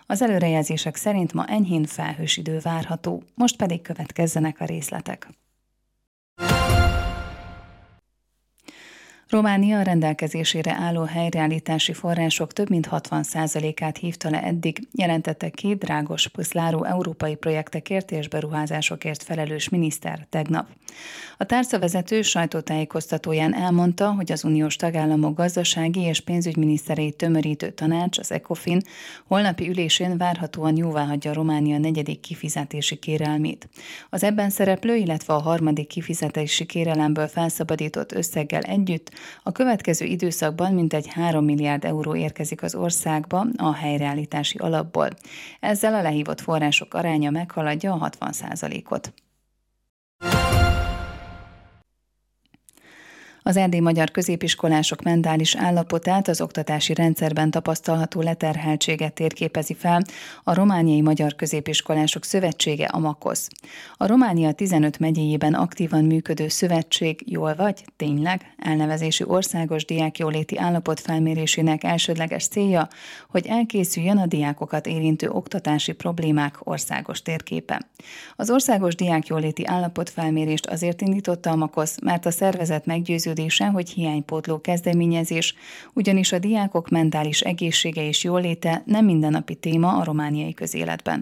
Az előrejelzések szerint ma enyhén felhős idő várható, most pedig következzenek a részletek. Románia a rendelkezésére álló helyreállítási források több mint 60%-át hívta le eddig, jelentette ki Dragos Păslaru európai projektekért és beruházásokért felelős miniszter tegnap. A tárcavezető sajtótájékoztatóján elmondta, hogy az uniós tagállamok gazdasági és pénzügyminisztereit tömörítő tanács, az ECOFIN holnapi ülésén várhatóan jóváhagyja Románia negyedik kifizetési kérelmét. Az ebben szereplő, illetve a harmadik kifizetési kérelemből felszabadított összeggel együtt a következő időszakban mintegy 3 milliárd euró érkezik az országba a helyreállítási alapból. Ezzel a lehívott források aránya meghaladja a 60%-ot. Az erdélyi magyar középiskolások mentális állapotát, az oktatási rendszerben tapasztalható leterheltséget térképezi fel a Romániai Magyar Középiskolások Szövetsége, a MAKOSZ. A Románia 15 megyéjében aktívan működő szövetség Jól vagy? Tényleg? Elnevezésű országos diákjóléti állapot felmérésének elsődleges célja, hogy elkészüljön a diákokat érintő oktatási problémák országos térképe. Az országos diákjóléti állapotfelmérést azért indította a MAKOSZ, mert a szervezet meggyőződése, hogy hiánypótló kezdeményezés, ugyanis a diákok mentális egészsége és jóléte nem mindennapi téma a romániai közéletben.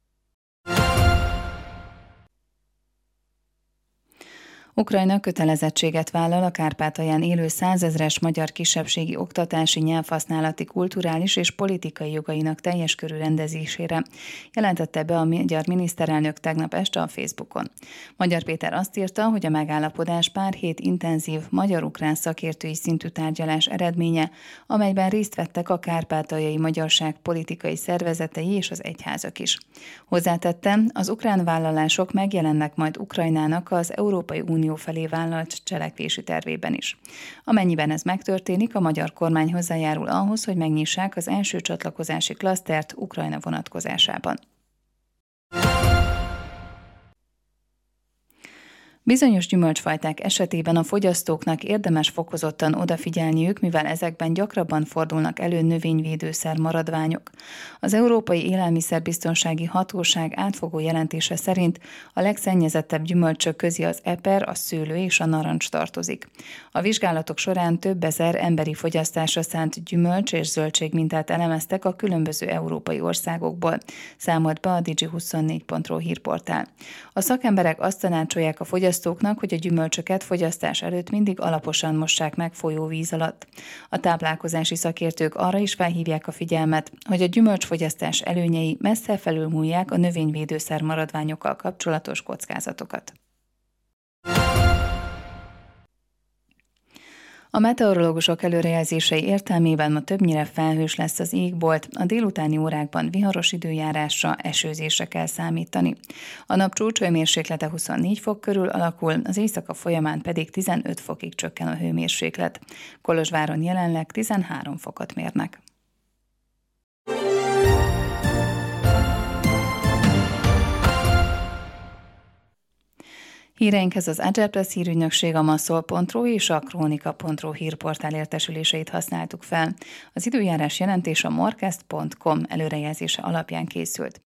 Ukrajna kötelezettséget vállal a Kárpátalján élő 100 000-es magyar kisebbségi oktatási, nyelvhasználati, kulturális és politikai jogainak teljes körű rendezésére, jelentette be a magyar miniszterelnök tegnap este a Facebookon. Magyar Péter azt írta, hogy a megállapodás pár hét intenzív magyar-ukrán szakértői szintű tárgyalás eredménye, amelyben részt vettek a kárpátaljai magyarság politikai szervezetei és az egyházak is. Hozzátette, az ukrán vállalások megjelennek majd Ukrajnának az Európai Unió felé vállalt cselekvési tervében is. Amennyiben ez megtörténik, a magyar kormány hozzájárul ahhoz, hogy megnyissák az első csatlakozási klasztert Ukrajna vonatkozásában. Bizonyos gyümölcsfajták esetében a fogyasztóknak érdemes fokozottan odafigyelniük, mivel ezekben gyakrabban fordulnak elő növényvédőszer maradványok. Az Európai Élelmiszerbiztonsági Hatóság átfogó jelentése szerint a legszennyezettebb gyümölcsök közé az eper, a szőlő és a narancs tartozik. A vizsgálatok során több ezer emberi fogyasztásra szánt gyümölcs és zöldség mintát elemeztek a különböző európai országokból, számolt be a Digi24.ro hírportál. A szakemberek azt tanácsolják a fogyasztóknak, hogy a gyümölcsöket fogyasztás előtt mindig alaposan mossák meg folyóvíz alatt. A táplálkozási szakértők arra is felhívják a figyelmet, hogy a gyümölcsfogyasztás előnyei messze felülmúlják a növényvédőszer maradványokkal kapcsolatos kockázatokat. A meteorológusok előrejelzései értelmében ma többnyire felhős lesz az égbolt, a délutáni órákban viharos időjárásra, esőzésre kell számítani. A nap csúcshőmérséklete 24 fok körül alakul, az éjszaka folyamán pedig 15 fokig csökken a hőmérséklet. Kolozsváron jelenleg 13 fokot mérnek. Híreinkhez az Agerpress hírügynökség, a maszol.ro és a kronika.ro hírportál értesüléseit használtuk fel. Az időjárás jelentés a morkest.com előrejelzése alapján készült.